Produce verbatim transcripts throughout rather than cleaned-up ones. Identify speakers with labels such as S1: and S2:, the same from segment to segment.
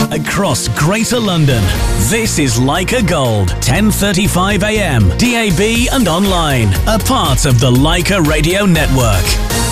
S1: across Greater London. This is Leica Gold, ten thirty-five a m, D A B and online. A part of the Leica Radio Network.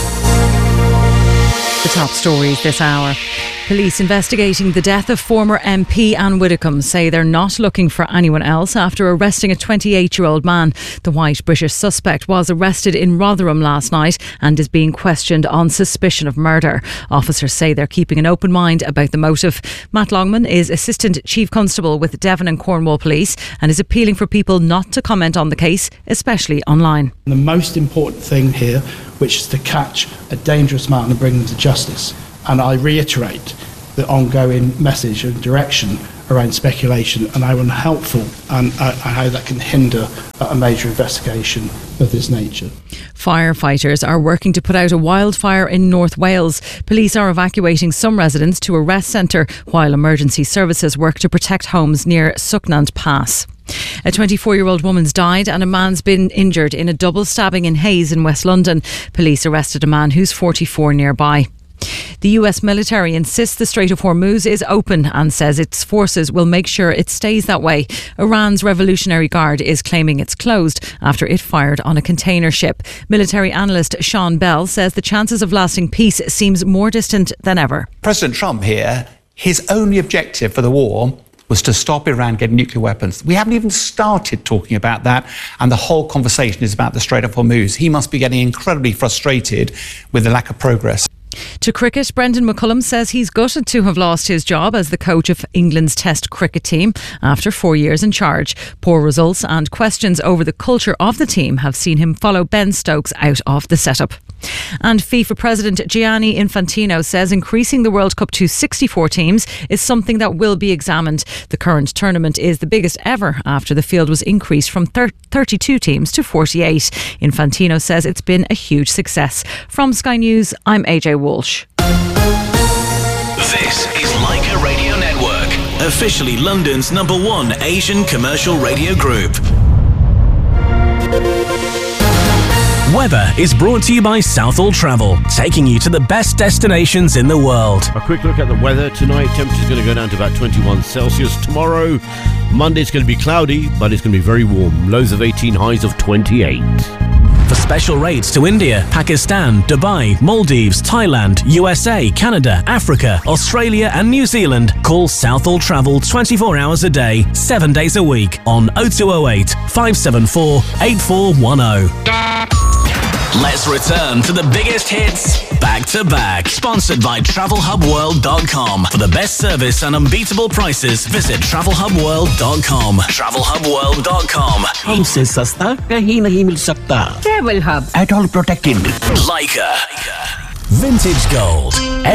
S2: The top stories this hour. Police investigating the death of former M P Anne Widdecombe say they're not looking for anyone else after arresting a twenty-eight-year-old man. The white British suspect was arrested in Rotherham last night and is being questioned on suspicion of murder. Officers say they're keeping an open mind about the motive. Matt Longman is Assistant Chief Constable with Devon and Cornwall Police and is appealing for people not to comment on the case, especially online.
S3: The most important thing here, which is to catch a dangerous man and bring them to justice. And I reiterate the ongoing message and direction around speculation and how unhelpful and uh, how that can hinder a major investigation of this nature.
S2: Firefighters are working to put out a wildfire in North Wales. Police are evacuating some residents to a rest centre while emergency services work to protect homes near Sucknant Pass. A twenty-four-year-old woman's died and a man's been injured in a double stabbing in Hayes in West London. Police arrested a man who's forty-four nearby. The U S military insists the Strait of Hormuz is open and says its forces will make sure it stays that way. Iran's Revolutionary Guard is claiming it's closed after it fired on a container ship. Military analyst Sean Bell says the chances of lasting peace seems more distant than ever.
S4: President Trump here, his only objective for the war was to stop Iran getting nuclear weapons. We haven't even started talking about that, and the whole conversation is about the Strait of Hormuz. He must be getting incredibly frustrated with the lack of progress.
S2: To cricket, Brendan McCullum says he's gutted to have lost his job as the coach of England's Test cricket team after four years in charge. Poor results and questions over the culture of the team have seen him follow Ben Stokes out of the setup. And FIFA President Gianni Infantino says increasing the World Cup to sixty-four teams is something that will be examined. The current tournament is the biggest ever after the field was increased from thirty-two teams to forty-eight. Infantino says it's been a huge success. From Sky News, I'm A J Walsh.
S1: This is Leica Radio Network, officially London's number one Asian commercial radio group. Weather is brought to you by Southall Travel, taking you to the best destinations in the world.
S5: A quick look at the weather tonight. Temperature's going to go down to about twenty-one Celsius. Tomorrow, Monday's going to be cloudy, but it's going to be very warm. Lows of eighteen, highs of twenty-eight.
S1: For special rates to India, Pakistan, Dubai, Maldives, Thailand, U S A, Canada, Africa, Australia and New Zealand, call Southall Travel twenty-four hours a day, seven days a week on oh two oh eight, five seven four, eight four one oh. Let's return to the biggest hits back to back. Sponsored by travel hub world dot com. For the best service and unbeatable prices, visit travel hub world dot com. travel hub world dot com.
S6: हमसे सस्ता कहीं नहीं मिल सकता. Travel Hub. At all protected.
S1: Leica. Vintage Gold.